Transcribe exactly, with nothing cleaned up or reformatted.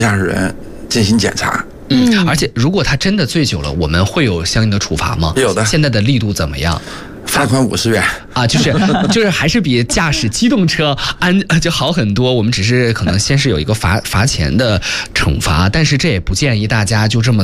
驾驶人进行检查。 嗯，而且如果他真的醉酒了，我们会有相应的处罚吗？ 有的。 现在的力度怎么样？ 罚款五十元啊，就是就是还是比驾驶机动车安就好很多。我们只是可能先是有一个罚罚钱的惩罚，但是这也不建议大家就这么